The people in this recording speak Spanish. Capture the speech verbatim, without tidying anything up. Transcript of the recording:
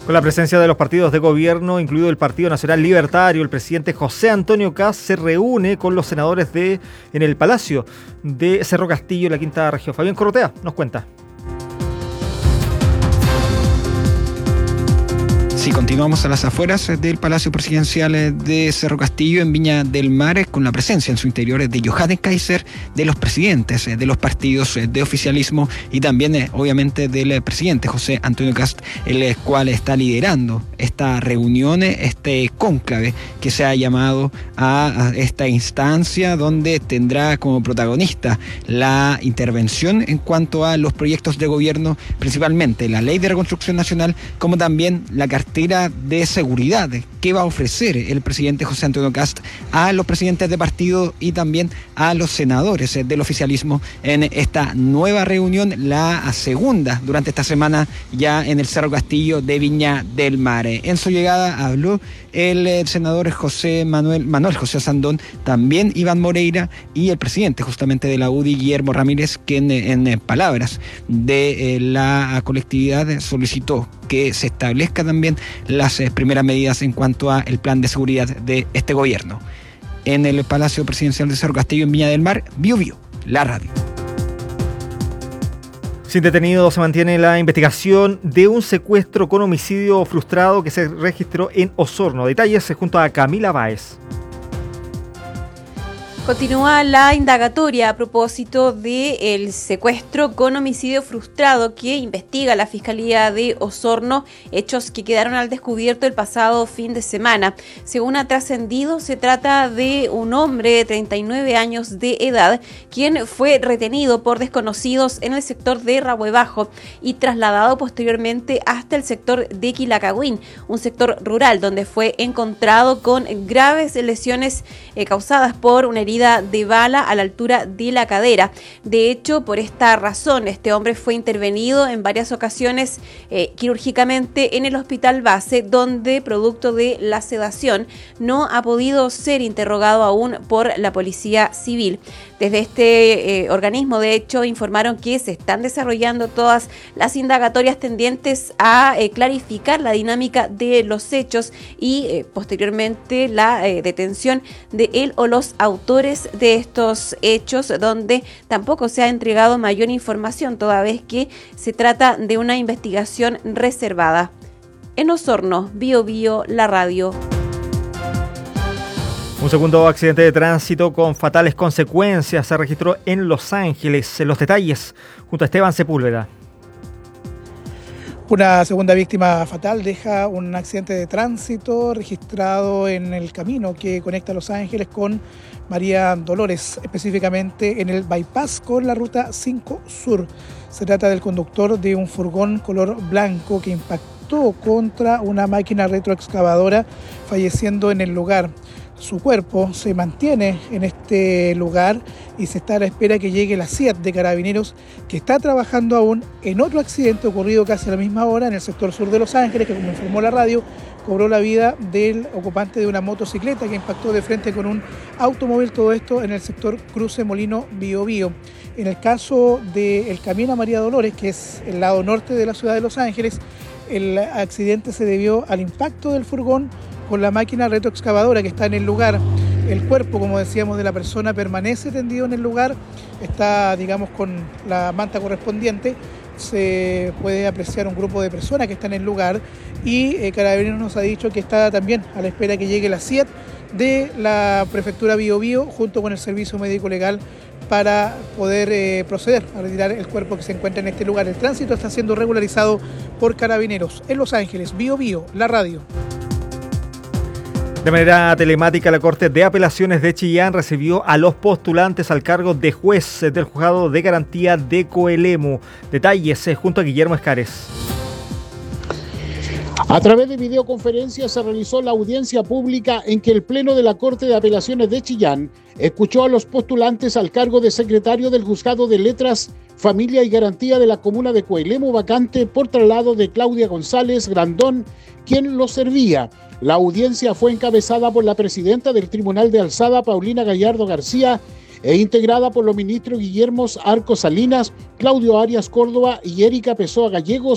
Con la presencia de los partidos de gobierno, incluido el Partido Nacional Libertario, el presidente José Antonio Kast se reúne con los senadores de en el Palacio de Cerro Castillo, en la Quinta Región. Fabián Corrotea nos cuenta. Sí, continuamos a las afueras del Palacio Presidencial de Cerro Castillo, en Viña del Mar, con la presencia en su interior de Johannes Kaiser, de los presidentes de los partidos de oficialismo y también, obviamente, del presidente José Antonio Kast, el cual está liderando esta reunión, este cónclave que se ha llamado a esta instancia, donde tendrá como protagonista la intervención en cuanto a los proyectos de gobierno, principalmente la Ley de Reconstrucción Nacional, como también la cartera de seguridad que va a ofrecer el presidente José Antonio Kast a los presidentes de partido y también a los senadores del oficialismo en esta nueva reunión, la segunda durante esta semana ya en el Cerro Castillo de Viña del Mar. En su llegada habló el senador José Manuel, Manuel José Sandón, también Iván Moreira y el presidente justamente de la U D I, Guillermo Ramírez, quien en, en palabras de eh, la colectividad solicitó que se establezca también las eh, primeras medidas en cuanto a el plan de seguridad de este gobierno. En el Palacio Presidencial de Cerro Castillo, en Viña del Mar, Bio Bio, la radio. Sin detenido se mantiene la investigación de un secuestro con homicidio frustrado que se registró en Osorno. Detalles junto a Camila Báez. Continúa la indagatoria a propósito del secuestro con homicidio frustrado que investiga la Fiscalía de Osorno, hechos que quedaron al descubierto el pasado fin de semana. Según ha trascendido, se trata de un hombre de treinta y nueve años de edad, quien fue retenido por desconocidos en el sector de Rahue Bajo y trasladado posteriormente hasta el sector de Quilacagüín, un sector rural donde fue encontrado con graves lesiones eh, causadas por una herida de bala a la altura de la cadera. De hecho, por esta razón, este hombre fue intervenido en varias ocasiones eh, quirúrgicamente en el hospital base, donde, producto de la sedación, no ha podido ser interrogado aún por la policía civil. Desde este eh, organismo, de hecho, informaron que se están desarrollando todas las indagatorias tendientes a eh, clarificar la dinámica de los hechos y eh, posteriormente la eh, detención de él o los autores de estos hechos, donde tampoco se ha entregado mayor información, toda vez que se trata de una investigación reservada. En Osorno, Bio Bio, la radio. Un segundo accidente de tránsito con fatales consecuencias se registró en Los Ángeles. Los detalles junto a Esteban Sepúlveda. Una segunda víctima fatal deja un accidente de tránsito registrado en el camino que conecta Los Ángeles con María Dolores, específicamente en el bypass con la ruta cinco Sur. Se trata del conductor de un furgón color blanco que impactó contra una máquina retroexcavadora, falleciendo en el lugar. Su cuerpo se mantiene en este lugar y se está a la espera que llegue la C I A T de Carabineros, que está trabajando aún en otro accidente ocurrido casi a la misma hora en el sector sur de Los Ángeles, que, como informó la radio, cobró la vida del ocupante de una motocicleta que impactó de frente con un automóvil, todo esto en el sector Cruce Molino Bio Bio. En el caso del camino a María Dolores, que es el lado norte de la ciudad de Los Ángeles, el accidente se debió al impacto del furgón con la máquina retroexcavadora que está en el lugar. El cuerpo, como decíamos, de la persona permanece tendido en el lugar, está, digamos, con la manta correspondiente. Se puede apreciar un grupo de personas que están en el lugar y eh, Carabineros nos ha dicho que está también a la espera que llegue la C I A T de la Prefectura Bio Bio junto con el Servicio Médico Legal para poder eh, proceder a retirar el cuerpo que se encuentra en este lugar. El tránsito está siendo regularizado por Carabineros. En Los Ángeles, Bio Bio, la radio. De manera telemática, la Corte de Apelaciones de Chillán recibió a los postulantes al cargo de juez del Juzgado de Garantía de Coelemu. Detalles junto a Guillermo Escares. A través de videoconferencia se realizó la audiencia pública en que el Pleno de la Corte de Apelaciones de Chillán escuchó a los postulantes al cargo de secretario del Juzgado de Letras, Familia y Garantía de la comuna de Coelemu, vacante por traslado de Claudia González Grandón, quien lo servía. La audiencia fue encabezada por la presidenta del Tribunal de Alzada, Paulina Gallardo García, e integrada por los ministros Guillermo Arcos Salinas, Claudio Arias Córdoba y Erika Pessoa Gallegos,